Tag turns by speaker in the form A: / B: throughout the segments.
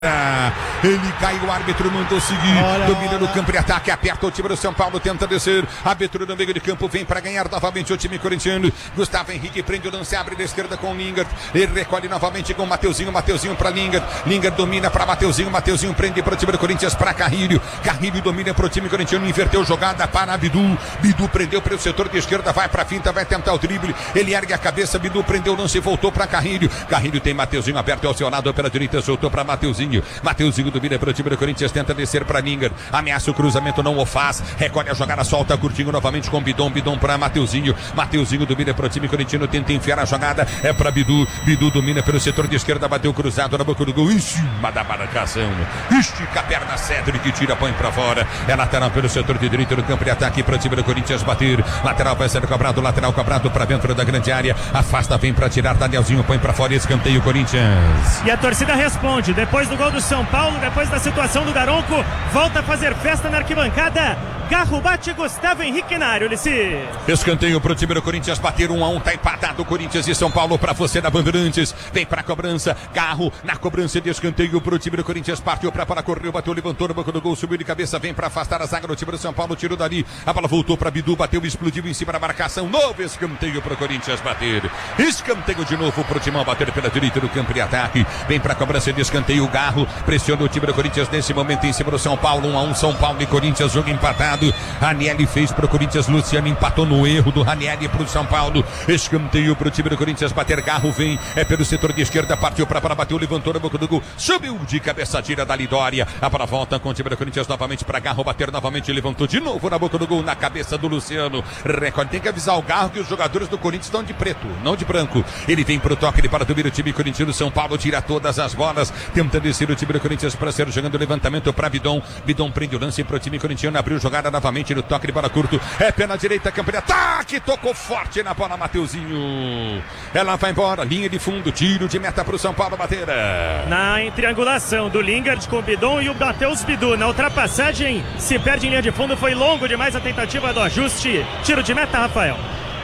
A: Ele caiu, o árbitro mandou seguir. Domina no campo de ataque, aperta o time do São Paulo, tenta descer. Abertura no meio de campo, vem para ganhar novamente o time corintiano. Gustavo Henrique prende o lance, abre da esquerda com o Lingard. Ele recolhe novamente com o Mateuzinho. Mateuzinho para Lingard. Lingard domina para Mateuzinho. Mateuzinho prende para o time do Corinthians, para Carrilho. Carrilho domina para o time corintiano, inverteu jogada para Bidu. Bidu prendeu para o setor de esquerda, vai para a finta, vai tentar o drible. Ele ergue a cabeça, Bidu prendeu o lance e voltou para Carrilho. Carrilho tem Mateuzinho aberto ao seu lado pela direita, soltou para Mateuzinho. Mateuzinho domina para o time do Corinthians, tenta descer para Lingard, ameaça o cruzamento, não o faz, recolhe a jogada, solta curtinho novamente com Bidon para Mateuzinho. Mateuzinho domina para o time corintiano, tenta enfiar a jogada, é para Bidu. Bidu domina pelo setor de esquerda, bateu cruzado na boca do gol, em cima da marcação, estica a perna, Cedric tira, põe para fora, é lateral pelo setor de direito do campo de ataque para o time do Corinthians bater, lateral vai ser cobrado, lateral cobrado para dentro da grande área, afasta, vem para tirar, Danielzinho põe para fora, escanteio Corinthians.
B: E a torcida responde, depois do gol do São Paulo, depois da situação do Daronco, volta a fazer festa na arquibancada. Garro bate, Gustavo Henrique na área, Ulisses.
A: Escanteio pro time do Corinthians, bater 1-1, tá empatado Corinthians e São Paulo pra você na Bandeirantes. Vem pra cobrança, Garro na cobrança de escanteio pro time do Corinthians, partiu pra fora, correu, bateu, levantou no banco do gol, subiu de cabeça, vem pra afastar a zaga do time do São Paulo, tirou dali, a bola voltou pra Bidu, bateu, explodiu em cima da marcação, novo escanteio pro Corinthians bater. Escanteio de novo pro Timão bater pela direita do campo de ataque. Vem pra cobrança de escanteio, Garro pressiona o time do Corinthians nesse momento em cima do São Paulo, 1-1, São Paulo e Corinthians, jogo empatado. Ranieri fez pro Corinthians, Luciano empatou no erro do Ranieri pro São Paulo. Escanteio pro time do Corinthians bater, Garro vem, é pelo setor de esquerda, partiu pra bola, bateu, levantou na boca do gol, subiu de cabeça, tira da Lidória. A bola volta com o time do Corinthians novamente pra Garro bater novamente, levantou de novo na boca do gol, na cabeça do Luciano. Recorde, tem que avisar o Garro que os jogadores do Corinthians estão de preto, não de branco. Ele vem pro toque, ele para domina o time corintiano, São Paulo tira todas as bolas, tenta descer o time do Corinthians para ser jogando levantamento pra Bidon. Bidon prende o lance pro time corintiano, abriu jogada novamente no toque de bola curto, é pé na direita, campo de ataque, tocou forte na bola, Mateuzinho. Ela vai embora, linha de fundo, tiro de meta pro São Paulo bater.
B: Na triangulação do Lingard com o Bidon e o Matheus Bidu, na ultrapassagem, se perde em linha de fundo, foi longo demais a tentativa do ajuste. Tiro de meta, Rafael.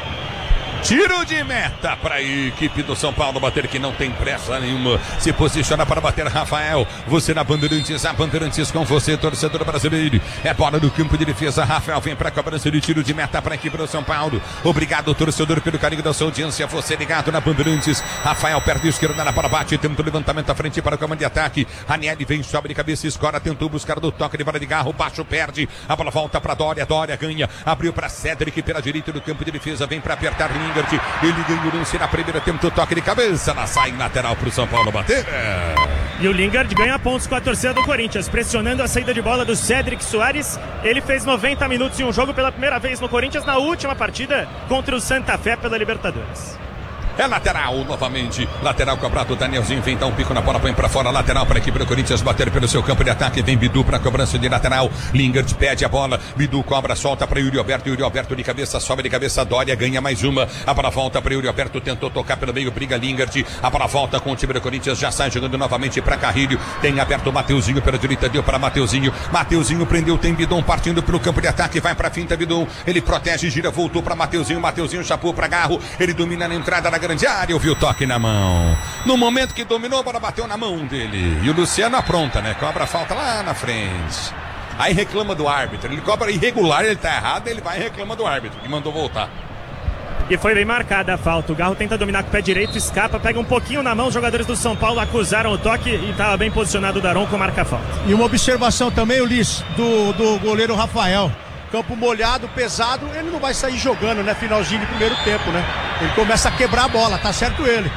A: Tiro de meta para a equipe do São Paulo bater, que não tem pressa nenhuma. Se posiciona para bater, Rafael. Você na Bandeirantes, a Bandeirantes com você, torcedor brasileiro. É bola no campo de defesa, Rafael vem para a cobrança de tiro de meta para a equipe do São Paulo. Obrigado, torcedor, pelo carinho da sua audiência. Você ligado na Bandeirantes. Rafael perto esquerda na bola, bate, tenta o levantamento à frente para o comando de ataque. Ranieri vem, sobe de cabeça, escora, tentou buscar do toque de bola de Garro, baixo, perde. A bola volta para Dória, Dória ganha, abriu para Cedric pela direita do campo de defesa, vem para apertar Lingard. Ele ganha o lance na primeira, tenta o toque de cabeça, ela sai lateral para o São Paulo bater.
B: E o Lingard ganha pontos com a torcida do Corinthians, pressionando a saída de bola do Cedric Soares. Ele fez 90 minutos em um jogo pela primeira vez no Corinthians na última partida contra o Santa Fé pela Libertadores.
A: É lateral novamente, lateral cobrado, Danielzinho vem dar um pico na bola, põe pra fora, lateral para a equipe do Corinthians bater pelo seu campo de ataque, vem Bidu para cobrança de lateral, Lingard pede a bola, Bidu cobra, solta para Yuri Alberto de cabeça, sobe de cabeça, Dória ganha mais uma, a bola volta para Yuri Alberto, tentou tocar pelo meio, briga Lingard, a bola volta com o time do Corinthians, já sai jogando novamente para Carrilho, tem aberto o Mateuzinho pela direita, deu para Mateuzinho prendeu, tem Bidon partindo pelo campo de ataque, vai para a finta, Bidon, ele protege, gira, voltou para Mateuzinho chapou para Garro, ele domina na entrada da grande área, ouviu o toque na mão. No momento que dominou, a bola bateu na mão dele. E o Luciano apronta, né? Cobra a falta lá na frente. Aí reclama do árbitro. Ele cobra irregular, ele tá errado, ele vai e reclama do árbitro, que mandou voltar.
B: E foi bem marcada a falta. O Garro tenta dominar com o pé direito, escapa, pega um pouquinho na mão. Os jogadores do São Paulo acusaram o toque e estava bem posicionado o Daronco, marca a falta.
C: E uma observação também, Ulisses, do goleiro Rafael. Campo molhado, pesado, ele não vai sair jogando, né? Finalzinho de primeiro tempo, né? Ele começa a quebrar a bola, tá certo ele.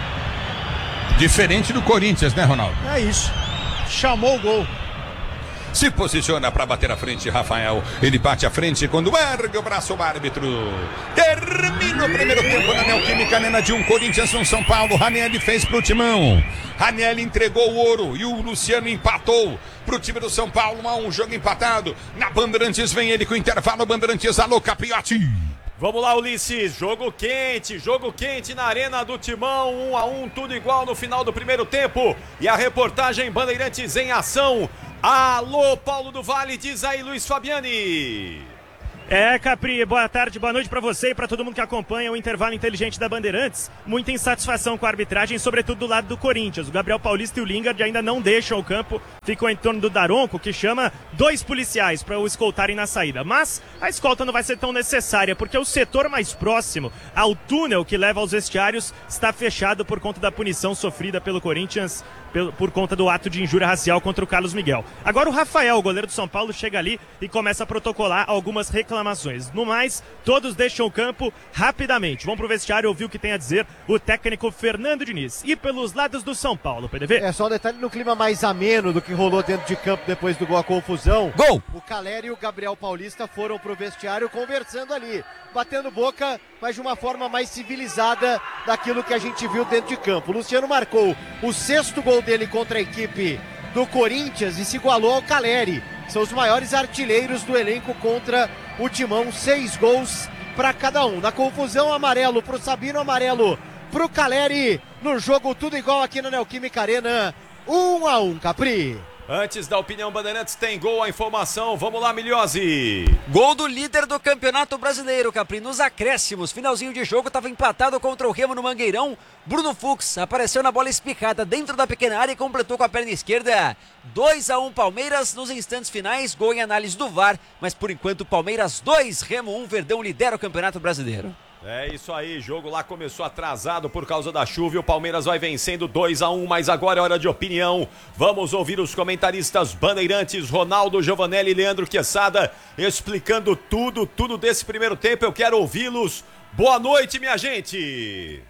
A: Diferente do Corinthians, né, Ronaldo?
C: É isso. Chamou o gol.
A: Se posiciona para bater à frente, Rafael. Ele bate à frente quando ergue o braço o árbitro. Termina o primeiro tempo na Neoquímica Arena de Corinthians 1, São Paulo. Ranieri fez pro Timão. Ranieri entregou o ouro e o Luciano empatou pro time do São Paulo. 1-1, jogo empatado. Na Bandeirantes vem ele com o intervalo. Bandeirantes, alô, Capiotti.
D: Vamos lá, Ulisses, jogo quente na Arena do Timão, 1-1, tudo igual no final do primeiro tempo. E a reportagem Bandeirantes em ação. Alô, Paulo do Vale, diz aí, Luiz Fabiani.
B: Capri, boa tarde, boa noite pra você e pra todo mundo que acompanha o intervalo inteligente da Bandeirantes. Muita insatisfação com a arbitragem, sobretudo do lado do Corinthians. O Gabriel Paulista e o Lingard ainda não deixam o campo, ficam em torno do Daronco, que chama 2 policiais para o escoltarem na saída. Mas a escolta não vai ser tão necessária, porque o setor mais próximo ao túnel que leva aos vestiários está fechado por conta da punição sofrida pelo Corinthians por conta do ato de injúria racial contra o Carlos Miguel. Agora o Rafael, o goleiro do São Paulo, chega ali e começa a protocolar algumas reclamações. No mais, todos deixam o campo rapidamente. Vão pro vestiário ouvir o que tem a dizer o técnico Fernando Diniz. E pelos lados do São Paulo, PDV?
E: Só um detalhe no clima mais ameno do que rolou dentro de campo depois do gol, a confusão.
F: Gol!
E: O Caleri e o Gabriel Paulista foram pro vestiário conversando ali, batendo boca, mas de uma forma mais civilizada daquilo que a gente viu dentro de campo. O Luciano marcou o 6º gol dele contra a equipe do Corinthians e se igualou ao Caleri. São os maiores artilheiros do elenco contra o Timão, 6 gols para cada um. Na confusão, amarelo pro Sabino, amarelo pro Caleri. No jogo tudo igual aqui na Neoquímica Arena, 1-1, Capri.
D: Antes da opinião Bandeirantes, tem gol, a informação. Vamos lá, Milhose.
F: Gol do líder do Campeonato Brasileiro, Capri, nos acréscimos. Finalzinho de jogo, estava empatado contra o Remo no Mangueirão. Bruno Fux apareceu na bola espicada dentro da pequena área e completou com a perna esquerda. 2-1 Palmeiras nos instantes finais, gol em análise do VAR. Mas por enquanto, Palmeiras 2, Remo 1, Verdão lidera o Campeonato Brasileiro.
D: É isso aí, jogo lá começou atrasado por causa da chuva e o Palmeiras vai vencendo 2-1, mas agora é hora de opinião. Vamos ouvir os comentaristas Bandeirantes, Ronaldo Giovanelli e Leandro Quesada, explicando tudo desse primeiro tempo. Eu quero ouvi-los. Boa noite, minha gente!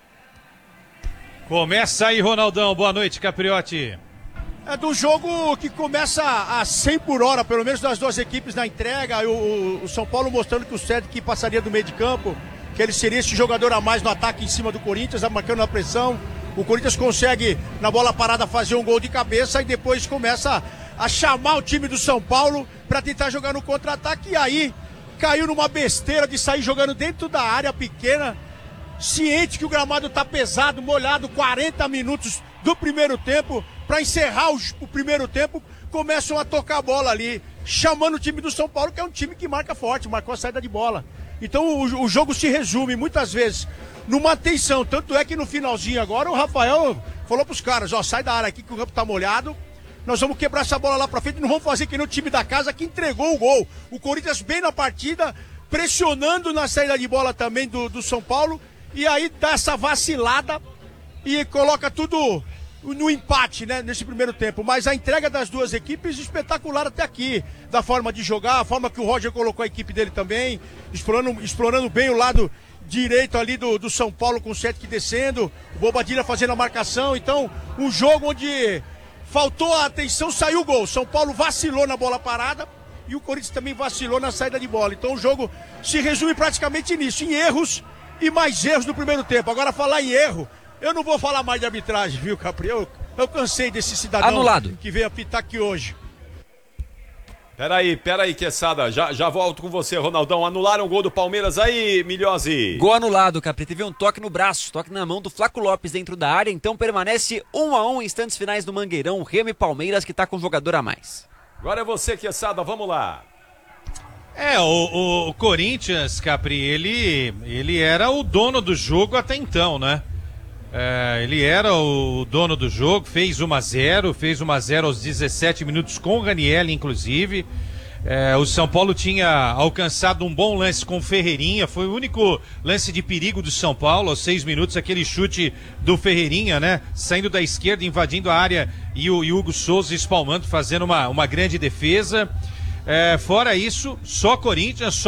G: Começa aí, Ronaldão. Boa noite, Capriotti.
C: É do jogo que começa a 100 por hora, pelo menos das duas equipes na entrega. O São Paulo mostrando que o Cedric passaria do meio de campo, que ele seria esse jogador a mais no ataque em cima do Corinthians, marcando a pressão. O Corinthians consegue, na bola parada, fazer um gol de cabeça e depois começa a chamar o time do São Paulo para tentar jogar no contra-ataque. E aí caiu numa besteira de sair jogando dentro da área pequena, ciente que o gramado tá pesado, molhado, 40 minutos do primeiro tempo. Para encerrar o primeiro tempo, começam a tocar a bola ali, chamando o time do São Paulo, que é um time que marca forte, marcou a saída de bola. Então o jogo se resume muitas vezes numa tensão, tanto é que no finalzinho agora o Rafael falou pros caras, sai da área aqui que o campo tá molhado, nós vamos quebrar essa bola lá pra frente, não vamos fazer que nem o time da casa que entregou o gol. O Corinthians bem na partida, pressionando na saída de bola também do São Paulo, e aí dá essa vacilada e coloca tudo no empate, né, nesse primeiro tempo. Mas a entrega das duas equipes espetacular até aqui, da forma de jogar, a forma que o Roger colocou a equipe dele também, explorando bem o lado direito ali do São Paulo, com o Cedric descendo, o Bobadilla fazendo a marcação. Então, um jogo onde faltou a atenção, saiu o gol. São Paulo vacilou na bola parada e o Corinthians também vacilou na saída de bola. Então o jogo se resume praticamente nisso, em erros e mais erros no primeiro tempo. Agora, falar em erro, eu não vou falar mais de arbitragem, viu, Capri? Eu cansei desse cidadão
F: anulado
C: que veio apitar aqui hoje.
D: Peraí, Quesada, já volto com você, Ronaldão. Anularam o gol do Palmeiras aí, Milhose.
F: Gol anulado, Capri. Teve um toque no braço, toque na mão do Flaco Lopes dentro da área, então permanece 1-1 em instantes finais do Mangueirão, Remo e Palmeiras, que tá com um jogador a mais.
D: Agora é você, Quesada, vamos lá.
G: O Corinthians, Capri, ele era o dono do jogo até então, né? Ele era o dono do jogo, fez 1-0 aos 17 minutos com o Ranieri, inclusive. O São Paulo tinha alcançado um bom lance com o Ferreirinha, foi o único lance de perigo do São Paulo, aos 6 minutos, aquele chute do Ferreirinha, né? Saindo da esquerda, invadindo a área e o Hugo Souza espalmando, fazendo uma grande defesa. Fora isso, só Corinthians,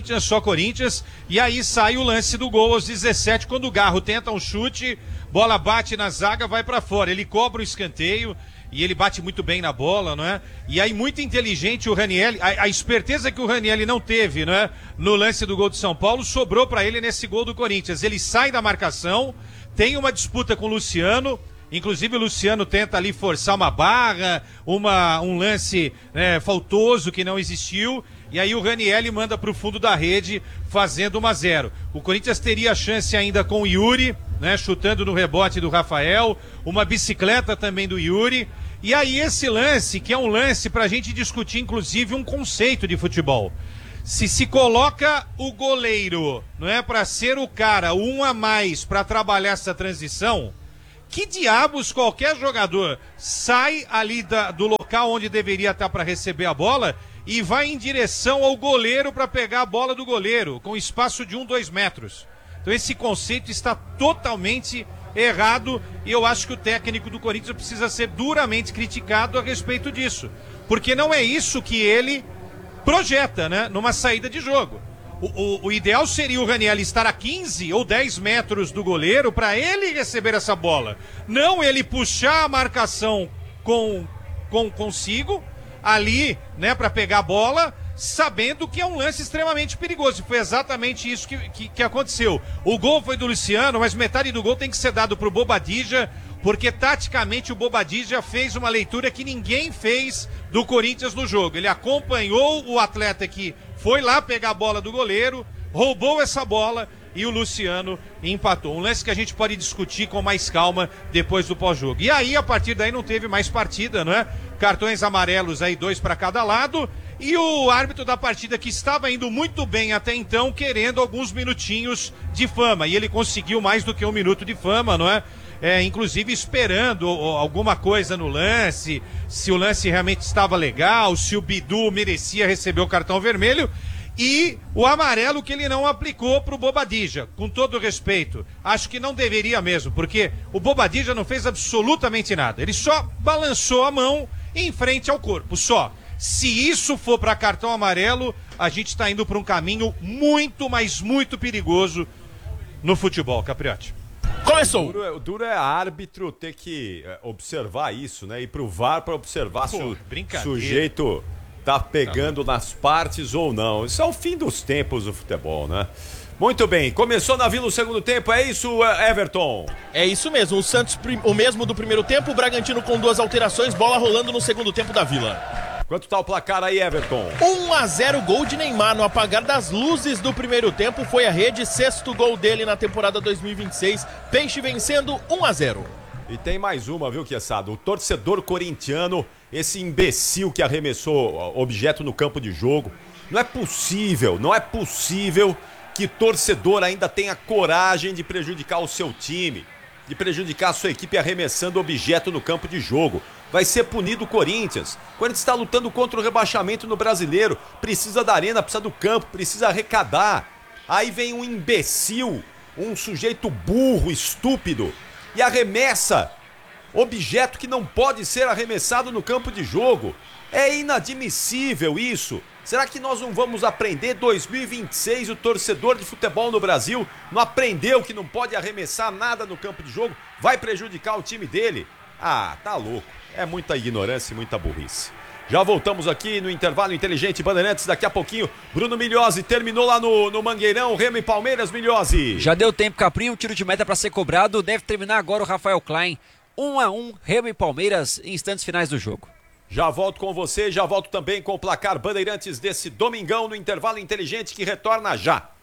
G: e aí sai o lance do gol aos 17, quando o Garro tenta um chute, bola bate na zaga, vai pra fora, ele cobra o escanteio, e ele bate muito bem na bola, não é? E aí muito inteligente o Ranieri, a esperteza que o Ranieri não teve, não é? No lance do gol do São Paulo, sobrou pra ele nesse gol do Corinthians, ele sai da marcação, tem uma disputa com o Luciano. Inclusive o Luciano tenta ali forçar uma barra, um lance faltoso que não existiu, e aí o Ranieri manda para o fundo da rede, fazendo 1-0. O Corinthians teria a chance ainda com o Yuri, né, chutando no rebote do Rafael, uma bicicleta também do Yuri, e aí esse lance, que é um lance para a gente discutir inclusive um conceito de futebol. se coloca o goleiro, não é, para ser o cara, um a mais para trabalhar essa transição, que diabos qualquer jogador sai ali do local onde deveria estar para receber a bola e vai em direção ao goleiro para pegar a bola do goleiro, com espaço de 2 metros. Então esse conceito está totalmente errado e eu acho que o técnico do Corinthians precisa ser duramente criticado a respeito disso, porque não é isso que ele projeta, né, numa saída de jogo. O ideal seria o Ranieri estar a 15 ou 10 metros do goleiro para ele receber essa bola. Não ele puxar a marcação consigo ali, né, para pegar a bola, sabendo que é um lance extremamente perigoso. Foi exatamente isso que aconteceu. O gol foi do Luciano, mas metade do gol tem que ser dado pro Bobadilla, porque taticamente o Bobadilla fez uma leitura que ninguém fez do Corinthians no jogo. Ele acompanhou o atleta que foi lá pegar a bola do goleiro, roubou essa bola e o Luciano empatou. Um lance que a gente pode discutir com mais calma depois do pós-jogo. E aí, a partir daí, não teve mais partida, não é? Cartões amarelos aí, 2 para cada lado. E o árbitro da partida, que estava indo muito bem até então, querendo alguns minutinhos de fama. E ele conseguiu mais do que 1 minuto de fama, não é? Inclusive esperando alguma coisa no lance, se o lance realmente estava legal, se o Bidu merecia receber o cartão vermelho, e o amarelo que ele não aplicou para o Bobadilla. Com todo respeito, acho que não deveria mesmo, porque o Bobadilla não fez absolutamente nada, ele só balançou a mão em frente ao corpo, só. Se isso for para cartão amarelo, a gente está indo para um caminho muito, mas muito perigoso no futebol, Capriotti.
H: Começou!
D: O duro é árbitro ter que observar isso, né? Ir pro VAR para observar se o sujeito tá pegando nas partes ou não. Isso é o fim dos tempos do futebol, né? Muito bem, começou na Vila o segundo tempo, é isso, Everton?
H: É isso mesmo, o Santos o mesmo do primeiro tempo, o Bragantino com 2 alterações, bola rolando no segundo tempo da Vila.
D: Quanto tá o placar aí, Everton?
H: 1-0, gol de Neymar no apagar das luzes do primeiro tempo, foi a rede, 6º gol dele na temporada 2026, Peixe vencendo 1-0.
D: E tem mais uma, viu, Queçado? O torcedor corintiano, esse imbecil que arremessou objeto no campo de jogo, não é possível que torcedor ainda tenha coragem de prejudicar o seu time, de prejudicar a sua equipe arremessando objeto no campo de jogo. Vai ser punido o Corinthians. O Corinthians está lutando contra o rebaixamento no Brasileiro. Precisa da arena, precisa do campo, precisa arrecadar. Aí vem um imbecil, um sujeito burro, estúpido, e arremessa objeto que não pode ser arremessado no campo de jogo. É inadmissível isso. Será que nós não vamos aprender 2026, o torcedor de futebol no Brasil não aprendeu que não pode arremessar nada no campo de jogo? Vai prejudicar o time dele? Ah, tá louco. É muita ignorância e muita burrice. Já voltamos aqui no Intervalo Inteligente Bandeirantes, daqui a pouquinho. Bruno Milhozzi terminou lá no Mangueirão, Remo e Palmeiras, Milhozzi.
F: Já deu tempo, Caprinho, tiro de meta para ser cobrado, deve terminar agora o Rafael Klein. 1-1, Remo e Palmeiras, em instantes finais do jogo.
D: Já volto com você, já volto também com o placar Bandeirantes desse domingão no Intervalo Inteligente que retorna já.